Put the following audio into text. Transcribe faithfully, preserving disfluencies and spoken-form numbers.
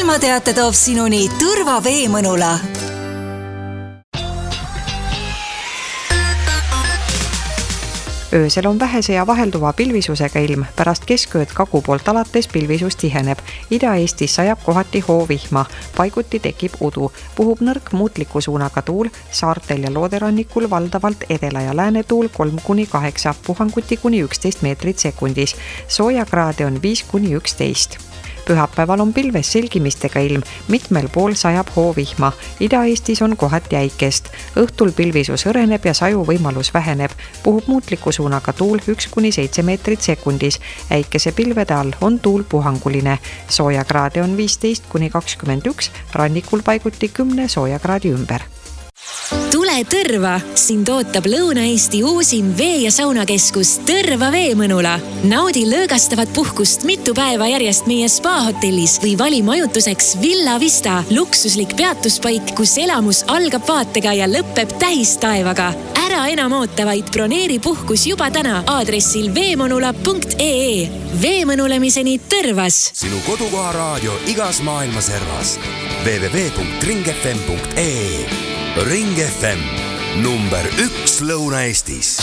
ilmateate toob sinuni Tõrva Veemõnula. Öösel on vähese ja vahelduva pilvisusega ilm, pärast keskööd kagu poolt alates pilvisus tiheneb. Ida-Eestis sajab kohati hoovihma, paiguti tekib udu, puhub nõrk muutliku suunaga tuul, saartel ja looderannikul valdavalt edela ja lääne tuul kolm kuni kaheksa, puhanguti kuni üksteist meetrit sekundis. Soojakraade on viis kuni üksteist. Pühapäeval on pilves selgimistega ilm, mitmel pool sajab hoovihma. Ida-Eestis on kohat jäikest. Õhtul pilvisus õreneb ja saju võimalus väheneb. Puhub muutliku suunaga tuul üks kuni seitse meetrit sekundis. Äikese pilvede all on tuul puhanguline. Soojakraade on viisteist kuni kakskümmend üks, rannikul paiguti kümne soojakraadi ümber. Tule Tõrva! Sind ootab Lõuna-Eesti uusim vee- ja saunakeskus Tõrva Veemõnula. Naudi lõõgastavat puhkust mitu päeva järjest meie spa-hotellis või vali majutuseks Villa Vista, luksuslik peatuspaik, kus elamus algab vaatega ja lõpeb tähistaevaga. Ära enam oota, vaid broneeri puhkus juba täna aadressil veemõnula punkt ee. Veemõnulemiseni Tõrvas. Sinu kodukoha raadio igas maailma servas. w w w punkt ring f m punkt ee. Ring F M, number üks Lõuna-Eestis.